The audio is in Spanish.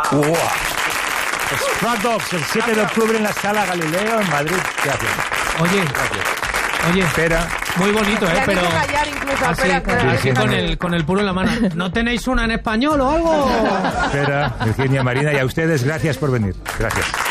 Stray Dogs, el 7 de octubre en la Sala Galileo, en Madrid. Gracias. Oye, espera. Muy bonito, pero... callar incluso, así con el puro en la mano. ¿No tenéis una en español o algo? Espera, Virginia, Marina, y a ustedes, gracias por venir. Gracias.